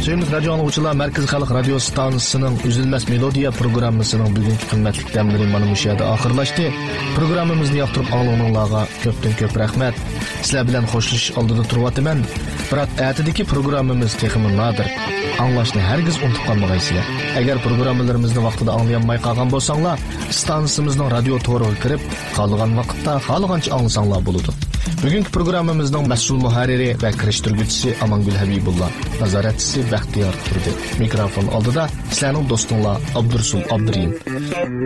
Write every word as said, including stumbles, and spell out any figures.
Sevgili radyo anlıqçılar, Merkez Xalq Radio Stansiyasının Üzülməz Melodiya programmasının bugünkü qimmatli dəmləri mana bu yerdə axırlaşdı. Proqramımızı yaxtırıb anlığınızlarga köpdən köp rəhmət. Sizlər bilan xoşlaşış aldida turvatıman. Biroq ətidəki proqramımız texmi nadir. Anlaşını hergiz unutub qalmağaysızlar. Əgər proqramlarımızı vaxtida anlayanmay qalğan bolsanglar, stansiyamızın radio toruğa kirib, qalğan vaqtda qalğancha anlasanglar boludu. Bugünkü proqramımızın məsul muharriri və kirişdirgüçüsü Amangül Habibullah, nazaratçısı Bəxtiyar Turdi. Mikrofon aldıda sizlərning dostunlar Abdursul Abdurin.